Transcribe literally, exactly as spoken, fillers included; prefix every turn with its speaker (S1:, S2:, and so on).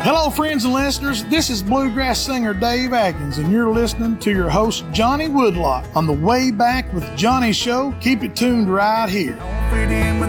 S1: Hello, friends and listeners. This is bluegrass singer Dave Atkins, and you're listening to your host, Johnny Woodlock, on the Way Back with Johnny show. Keep it tuned right here.